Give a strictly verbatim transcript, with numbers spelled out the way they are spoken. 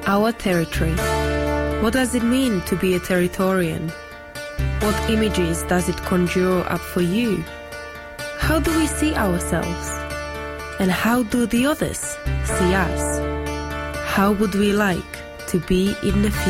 Our territory. What does it mean to be a Territorian? What images does it conjure up for you? How do we see ourselves? And how do the others see us? How would we like to be in the future?